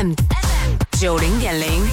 FM 90.0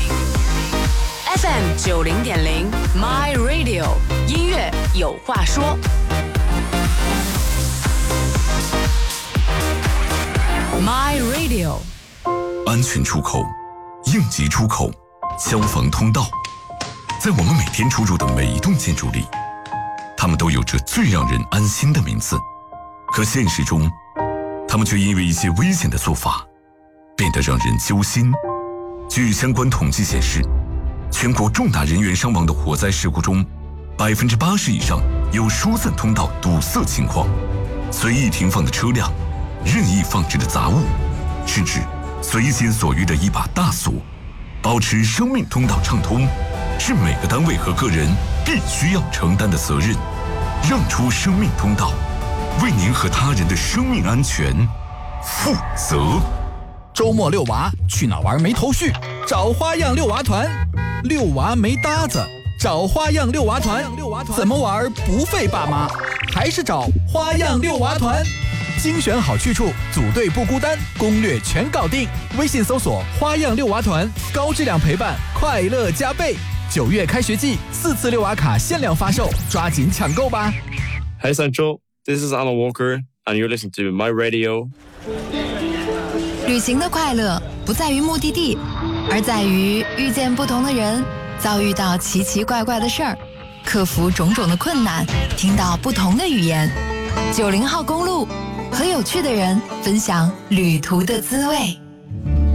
FM 90.0 My Radio 音乐有话说。My Radio 安全出口、应急出口、消防通道，在我们每天出入的每一栋建筑里，它们都有着最让人安心的名字。可现实中，它们却因为一些危险的做法，变得让人揪心。据相关统计显示，全国重大人员伤亡的火灾事故中，80%以上有疏散通道堵塞情况。随意停放的车辆、任意放置的杂物，甚至随心所欲的一把大锁，保持生命通道畅通，是每个单位和个人必须要承担的责任。让出生命通道，为您和他人的生命安全负责。 周末遛娃，去哪玩没头绪？找花样遛娃团。遛娃没搭子，找花样遛娃团。怎么玩不费爸妈？还是找花样遛娃团。精选好去处，组队不孤单，攻略全搞定。微信搜索花样遛娃团，高质量陪伴，快乐加倍。9月开学季，4次遛娃卡限量发售，抓紧抢购吧。 Hey Central, this is Alan Walker, and you're listening to My Radio. 旅行的快乐不在于目的地，而在于遇见不同的人，遭遇到奇奇怪怪的事儿，克服种种的困难，听到不同的语言。90号公路，和有趣的人分享旅途的滋味。